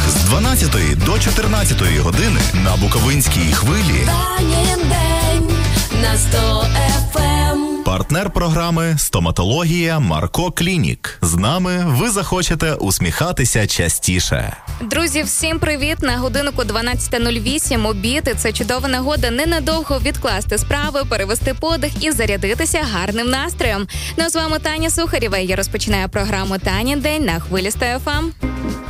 з 12 до 14 години на Буковинській хвилі. Танін день на 100 FM. Партнер програми «Стоматологія Марко Клінік». З нами ви захочете усміхатися частіше. Друзі, всім привіт! На годиннику 12:08 обід. І це чудова нагода ненадовго відкласти справи, перевести подих і зарядитися гарним настроєм. Ну, а з вами Таня Сухарєва. Я розпочинаю програму «Танін день» на хвилі 100 FM.